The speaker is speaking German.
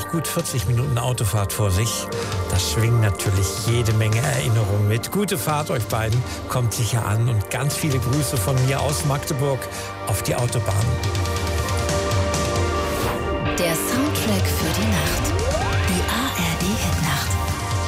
gut 40 Minuten Autofahrt vor sich. Da schwingen natürlich jede Menge Erinnerungen mit. Gute Fahrt euch beiden, kommt sicher an und ganz viele Grüße von mir aus Magdeburg auf die Autobahn.